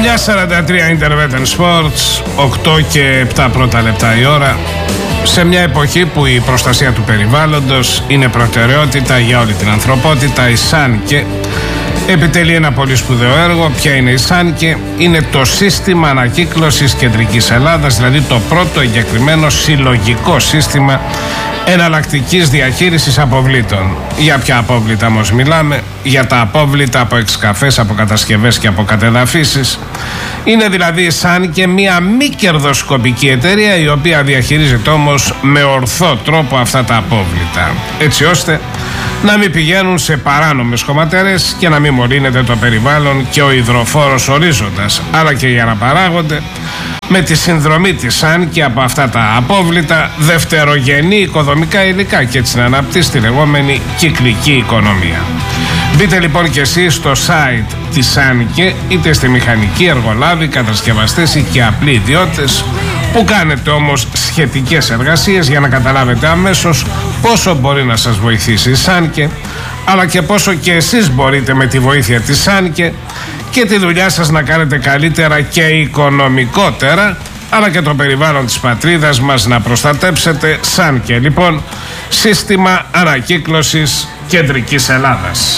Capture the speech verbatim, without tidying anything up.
εννιά σαράντα τρία Internet Sports, οκτώ και επτά πρώτα λεπτά η ώρα. Σε μια εποχή που η προστασία του περιβάλλοντος είναι προτεραιότητα για όλη την ανθρωπότητα, η ΣΑΝΚΕ επιτελεί ένα πολύ σπουδαίο έργο. Ποια είναι η ΣΑΝΚΕ? Είναι το σύστημα ανακύκλωσης Κεντρικής Ελλάδας, δηλαδή το πρώτο εγκεκριμένο συλλογικό σύστημα εναλλακτικής διαχείρισης αποβλήτων. Για ποια απόβλητα όμως μιλάμε? Για τα απόβλητα από εξκαφές, από κατασκευές και από κατεδαφίσεις. Είναι δηλαδή σαν και μια μη κερδοσκοπική εταιρεία, η οποία διαχειρίζεται όμως με ορθό τρόπο αυτά τα απόβλητα, έτσι ώστε να μην πηγαίνουν σε παράνομες χωματερές και να μην μολύνεται το περιβάλλον και ο υδροφόρος ορίζοντας, αλλά και για να παράγονται με τη συνδρομή της ΣΑΝΚΕ από αυτά τα απόβλητα δευτερογενή οικοδομικά υλικά, και έτσι να αναπτύσσει τη λεγόμενη κυκλική οικονομία. Μπείτε λοιπόν και εσείς στο site της ΣΑΝΚΕ, είτε στη μηχανική, εργολάβοι, κατασκευαστές ή και απλοί ιδιώτες, που κάνετε όμως σχετικές εργασίες, για να καταλάβετε αμέσως πόσο μπορεί να σας βοηθήσει η ΣΑΝΚΕ, αλλά και πόσο και εσείς μπορείτε με τη βοήθεια της ΣΑΝΚΕ και τη δουλειά σας να κάνετε καλύτερα και οικονομικότερα, αλλά και το περιβάλλον της πατρίδας μας να προστατέψετε. ΣΑΝΚΕ λοιπόν, σύστημα ανακύκλωσης Κεντρικής Ελλάδας.